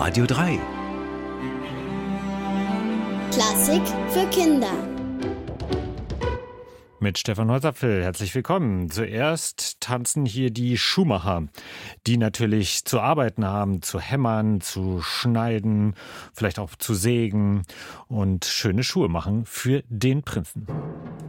Radio 3. Klassik für Kinder. Mit Stefan Holzapfel, herzlich willkommen. Zuerst tanzen hier die Schuhmacher, die natürlich zu arbeiten haben, zu hämmern, zu schneiden, vielleicht auch zu sägen und schöne Schuhe machen für den Prinzen.